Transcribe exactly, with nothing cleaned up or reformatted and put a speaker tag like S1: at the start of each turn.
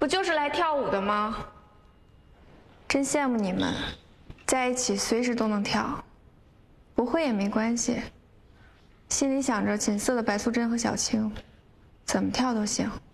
S1: 不就是来跳舞的吗？真羡慕你们，在一起随时都能跳，不会也没关系。心里想着锦瑟的白素贞和小青，怎么跳都行。